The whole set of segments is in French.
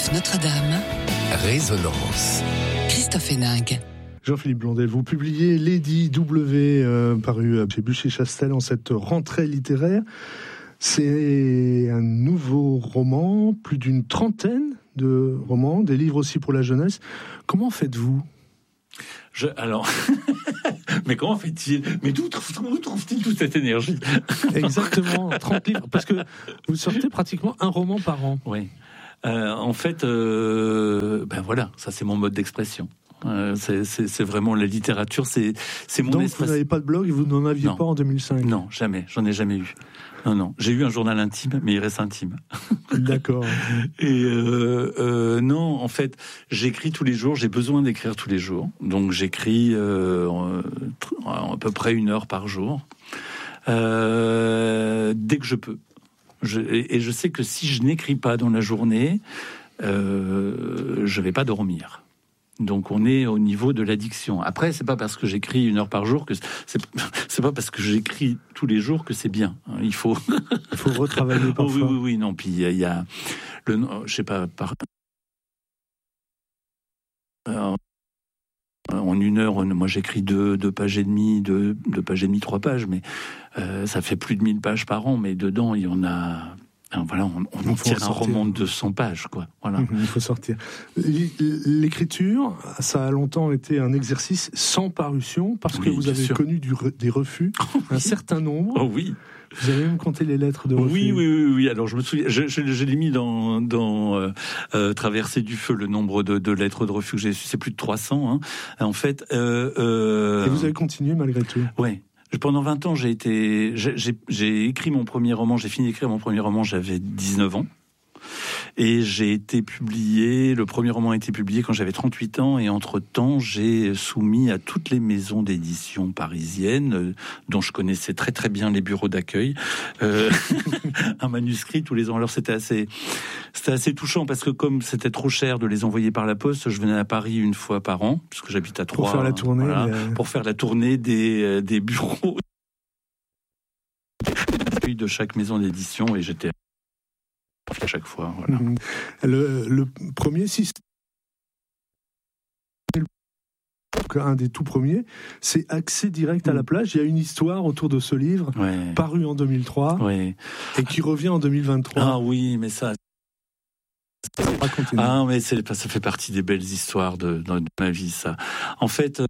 89 Notre-Dame. Résonance. Christophe Héninck. Jean-Philippe Blondel, vous publiez Lady W, paru chez Bûcher-Chastel en cette rentrée littéraire. C'est un nouveau roman, plus d'une trentaine de romans, des livres aussi pour la jeunesse. Comment faites-vous ? Alors, mais comment fait-il ? Mais d'où trouve-t-il toute cette énergie ? Exactement, 30 livres, parce que vous sortez pratiquement un roman par an. Oui. En fait, voilà, ça c'est mon mode d'expression. C'est vraiment la littérature, c'est mon Donc espace. vous n'avez pas de blog et vous n'en aviez pas en 2005 ? Non, jamais, j'en ai jamais eu. Non, j'ai eu un journal intime, mais il reste intime. D'accord. Et non, en fait, j'écris tous les jours, j'ai besoin d'écrire tous les jours. Donc j'écris à peu près 1 heure par jour, dès que je peux. Et je sais que si je n'écris pas dans la journée, je vais pas dormir. Donc on est au niveau de l'addiction. Après, c'est pas parce que j'écris 1 heure par jour que c'est pas parce que j'écris tous les jours que c'est bien. Il faut retravailler parfois. Oui. Non, puis il y a je sais pas en 1 heure, moi j'écris 2 pages et demie, 2 pages et demie, 3 pages, mais ça fait plus de 1000 pages par an. Mais dedans, il y en a. Voilà, on tire un roman de 200 pages, quoi. Voilà. Il faut sortir. L'écriture, ça a longtemps été un exercice sans parution, parce que vous avez connu des refus, un certain nombre. Oh oui. Vous avez même compté les lettres de refus. Oui. Alors je me souviens, je l'ai mis dans Traversée du feu, le nombre de lettres de refus que j'ai reçues, c'est plus de 300. Hein. En fait. Et vous avez continué malgré tout. Oui. Pendant 20 ans, j'ai écrit mon premier roman, j'ai fini d'écrire mon premier roman, j'avais 19 ans. Et j'ai été publié, le premier roman a été publié quand j'avais 38 ans, et entre-temps, j'ai soumis à toutes les maisons d'édition parisiennes, dont je connaissais très très bien les bureaux d'accueil, un manuscrit tous les ans. Alors c'était assez touchant, parce que comme c'était trop cher de les envoyer par la poste, je venais à Paris 1 fois par an, puisque j'habite à Troyes. Pour faire la tournée. Pour faire la tournée des bureaux de chaque maison d'édition, et j'étais à chaque fois. Voilà. Le premier système, un des tout premiers, c'est Accès direct à la plage. Il y a une histoire autour de ce livre, paru en 2003, et qui revient en 2023. Ah oui, mais ça... Ah, mais ça fait partie des belles histoires de ma vie, ça. En fait...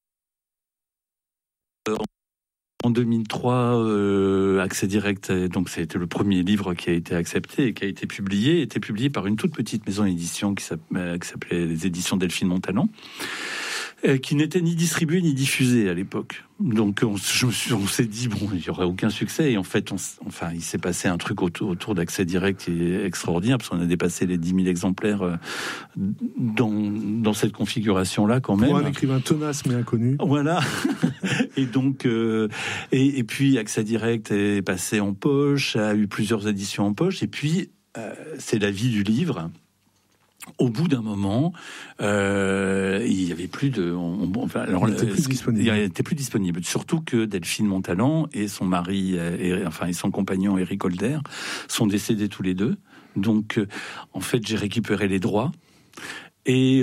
En 2003, Accès direct, donc c'était le premier livre qui a été accepté et qui a été publié par une toute petite maison d'édition qui s'appelait les éditions Delphine Montalon, qui n'était ni distribuée ni diffusée à l'époque. Donc on s'est dit il y aurait aucun succès, et en fait il s'est passé un truc autour d'Accès direct qui est extraordinaire, parce qu'on a dépassé les 10 000 exemplaires dans cette configuration là quand même. Pour un écrivain tenace mais inconnu. Voilà. Et donc et puis Accès direct est passé en poche, a eu plusieurs éditions en poche, et puis c'est la vie du livre. Au bout d'un moment, il y avait plus de, il n'était plus disponible. Surtout que Delphine Montalon et son mari, et son compagnon Éric Holder, sont décédés tous les deux. Donc, en fait, j'ai récupéré les droits. Et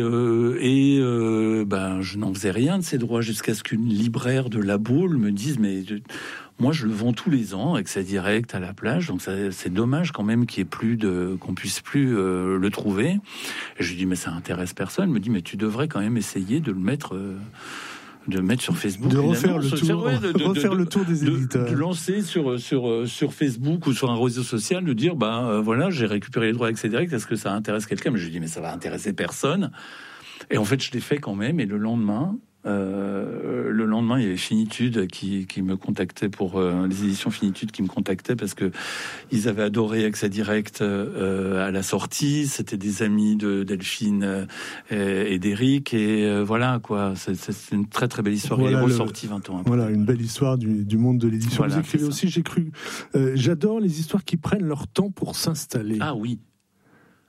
je n'en faisais rien de ces droits jusqu'à ce qu'une libraire de La Baule me dise moi je le vends tous les ans, Accès direct à la plage, donc c'est dommage quand même qu'on puisse plus le trouver. Et je lui dis mais ça intéresse personne. Elle me dit mais tu devrais quand même essayer de le mettre sur Facebook, de refaire le tour des éditeurs, de lancer sur Facebook ou sur un réseau social, de dire voilà, j'ai récupéré les droits Accès direct, est-ce que ça intéresse quelqu'un? Mais je lui dis mais ça va intéresser personne. Et en fait je l'ai fait quand même, et le lendemain il y avait Finitude qui me contactait pour les éditions Finitude qui me contactaient parce que ils avaient adoré Accès direct à la sortie. C'était des amis de Delphine et d'Éric, et voilà quoi. C'est une très très belle histoire. Voilà, il est ressorti 20 ans après. Voilà, une belle histoire du monde de l'édition. Voilà, vous écrivez aussi, j'ai cru. J'adore les histoires qui prennent leur temps pour s'installer. Ah oui.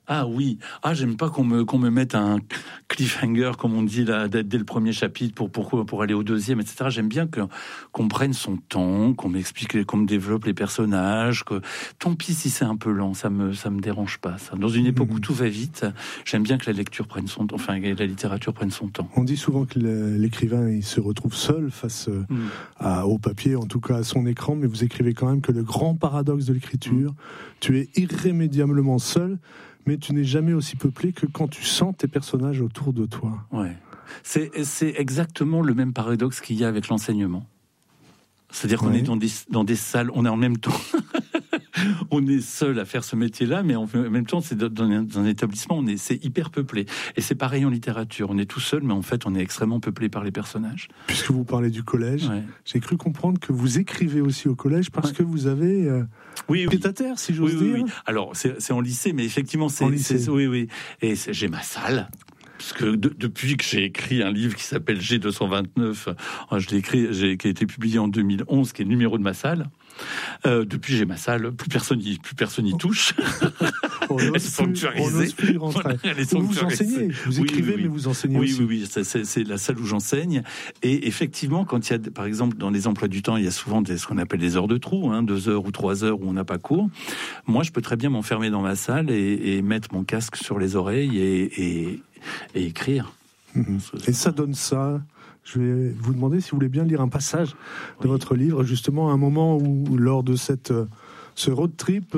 Ah oui, j'aime pas qu'on me mette un cliffhanger comme on dit là dès le premier chapitre pour aller au deuxième, etc. J'aime bien qu'on prenne son temps, qu'on m'explique, qu'on me développe les personnages. Tant pis si c'est un peu lent, ça me dérange pas. Ça. Dans une époque où tout va vite, j'aime bien que la lecture prenne son temps, enfin la littérature prenne son temps. On dit souvent que l'écrivain il se retrouve seul face au papier, en tout cas à son écran, mais vous écrivez quand même que le grand paradoxe de l'écriture, tu es irrémédiablement seul. Mais tu n'es jamais aussi peuplé que quand tu sens tes personnages autour de toi. Ouais. C'est exactement le même paradoxe qu'il y a avec l'enseignement. C'est-à-dire qu'on est dans des salles, on est en même temps, on est seul à faire ce métier-là, mais en même temps, c'est dans un établissement, c'est hyper peuplé. Et c'est pareil en littérature, on est tout seul, mais en fait, on est extrêmement peuplé par les personnages. Puisque vous parlez du collège, j'ai cru comprendre que vous écrivez aussi au collège parce que vous avez pied-à-terre, si j'ose dire. Oui. Alors, c'est en lycée, mais effectivement, c'est oui. Et j'ai ma salle. Parce que depuis que j'ai écrit un livre qui s'appelle G229, qui a été publié en 2011, qui est le numéro de ma salle. Depuis j'ai ma salle, plus personne y touche. Elle est sanctuarisée. Vous enseignez, vous écrivez, mais vous enseignez aussi. Oui, c'est la salle où j'enseigne. Et effectivement, quand il y a, par exemple, dans les emplois du temps, il y a souvent ce qu'on appelle des heures de trou, 2 heures ou 3 heures où on n'a pas cours. Moi, je peux très bien m'enfermer dans ma salle et mettre mon casque sur les oreilles et écrire. Et ça donne ça. Je vais vous demander si vous voulez bien lire un passage de votre livre, justement à un moment où, lors de ce road trip,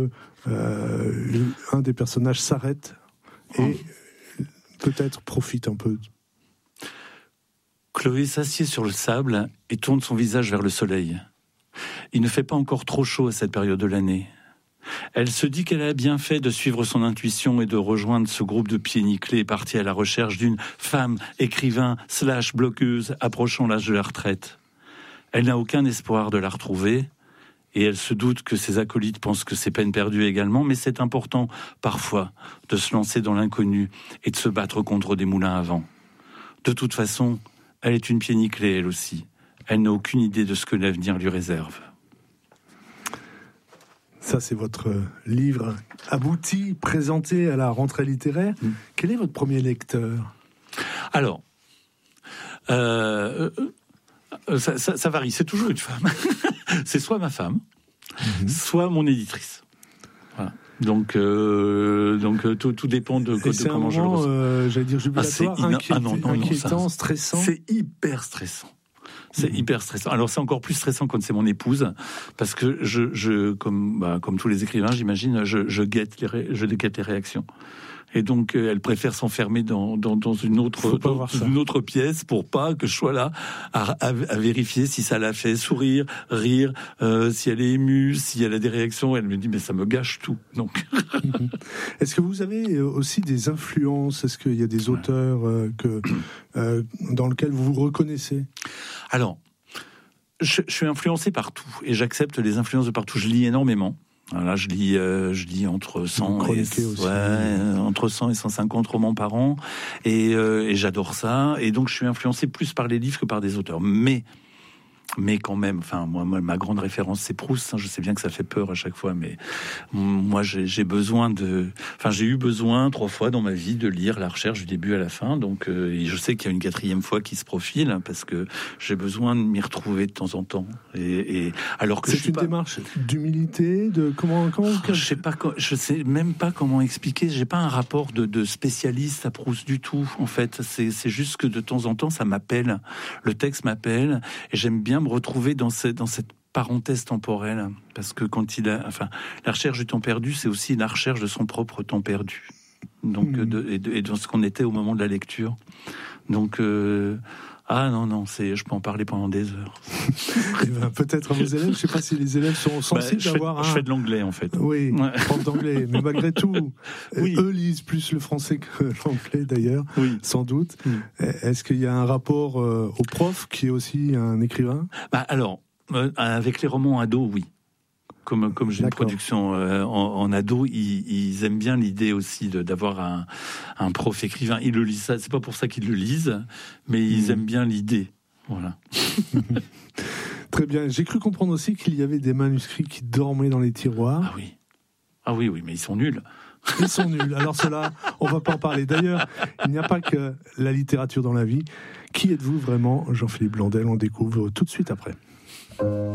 un des personnages s'arrête et peut-être profite un peu. Chloé s'assied sur le sable et tourne son visage vers le soleil. Il ne fait pas encore trop chaud à cette période de l'année. Elle se dit qu'elle a bien fait de suivre son intuition et de rejoindre ce groupe de pieds nickelés partis à la recherche d'une femme écrivain / blogueuse approchant l'âge de la retraite. Elle n'a aucun espoir de la retrouver et elle se doute que ses acolytes pensent que c'est peine perdue également, mais c'est important parfois de se lancer dans l'inconnu et de se battre contre des moulins à vent. De toute façon, elle est une pied nickelée elle aussi. Elle n'a aucune idée de ce que l'avenir lui réserve. Ça, c'est votre livre abouti, présenté à la rentrée littéraire. Quel est votre premier lecteur ? Alors, ça varie. C'est toujours une femme. C'est soit ma femme, soit mon éditrice. Voilà. Donc tout dépend de comment je le ressens. J'allais dire jubilatoire, inquiétant, stressant. C'est hyper stressant. C'est hyper stressant. Alors c'est encore plus stressant quand c'est mon épouse, parce que je comme tous les écrivains, j'imagine, je guette les réactions. Et donc elle préfère s'enfermer dans une autre pièce pour pas que je sois là à vérifier si ça la fait sourire, rire, si elle est émue, si elle a des réactions. Elle me dit mais ça me gâche tout. Donc est-ce que vous avez aussi des influences ? Est-ce qu'il y a des auteurs dans lesquels vous vous reconnaissez ? Alors je suis influencé partout et j'accepte les influences de partout. Je lis énormément. Là, je lis entre 100 et 150 romans par an, et j'adore ça. Et donc, je suis influencé plus par les livres que par des auteurs. Mais quand même, enfin, moi, ma grande référence, c'est Proust. Je sais bien que ça fait peur à chaque fois, mais moi, j'ai eu besoin 3 fois dans ma vie de lire La Recherche du début à la fin. Donc, et je sais qu'il y a une 4e fois qui se profile, parce que j'ai besoin de m'y retrouver de temps en temps. Et alors que c'est une démarche d'humilité, de comment je sais même pas comment expliquer. J'ai pas un rapport de spécialiste à Proust du tout. En fait, c'est juste que de temps en temps, ça m'appelle. Le texte m'appelle, et j'aime bien me retrouver dans cette parenthèse temporelle, parce que la recherche du temps perdu, c'est aussi la recherche de son propre temps perdu, donc et dans ce qu'on était au moment de la lecture. Donc je peux en parler pendant des heures. Peut-être à vos élèves, je sais pas si les élèves sont sensibles d'avoir. Je fais de l'anglais en fait. Oui, prof d'anglais, mais malgré tout, eux lisent plus le français que l'anglais d'ailleurs, sans doute. Est-ce qu'il y a un rapport au prof qui est aussi un écrivain ? Alors, avec les romans ados, oui. Comme j'ai une production en ado, ils aiment bien l'idée aussi d'avoir un prof écrivain. Ils le lisent, ça, c'est pas pour ça qu'ils le lisent, mais ils aiment bien l'idée. Voilà. Très bien. J'ai cru comprendre aussi qu'il y avait des manuscrits qui dormaient dans les tiroirs. Ah oui, mais ils sont nuls. Ils sont nuls. Alors cela, on va pas en parler. D'ailleurs, il n'y a pas que la littérature dans la vie. Qui êtes-vous vraiment, Jean-Philippe Blondel? On découvre tout de suite après.